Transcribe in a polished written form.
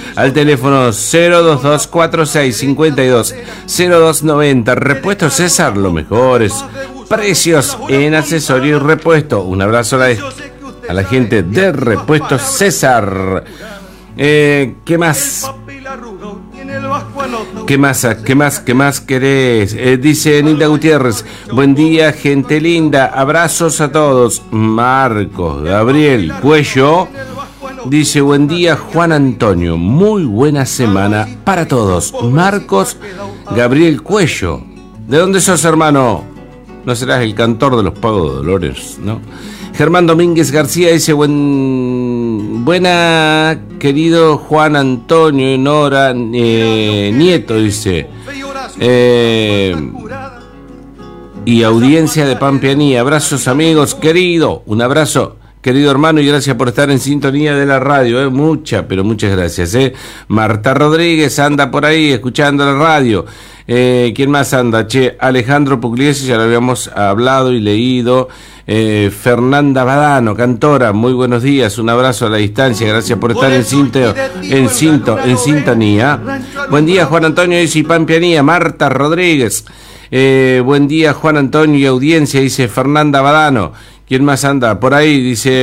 al teléfono 02246520290. Repuesto César, los mejores precios en accesorios y repuesto. Un abrazo a la gente de Repuesto César. ¿Qué más? ¿Qué más querés? Dice Nilda Gutiérrez, buen día, gente linda, abrazos a todos. Marcos Gabriel Cuello dice, buen día, Juan Antonio, muy buena semana para todos. Marcos Gabriel Cuello, ¿de dónde sos, hermano? No serás el cantor de los Pagos de Dolores, ¿no? Germán Domínguez García dice, buena, querido Juan Antonio, Nora, nieto, dice, y audiencia de Pampeaní, abrazos amigos, querido, un abrazo, querido hermano, y gracias por estar en sintonía de la radio, muchas gracias, Marta Rodríguez anda por ahí escuchando la radio. ¿Quién más anda? Alejandro Pugliese, ya lo habíamos hablado y leído. Fernanda Badano, cantora, muy buenos días, un abrazo a la distancia, gracias por estar en sintonía. Buen día, Juan Antonio, dice Pampeanía. Marta Rodríguez, buen día, Juan Antonio y audiencia, dice Fernanda Badano. ¿Quién más anda? Por ahí dice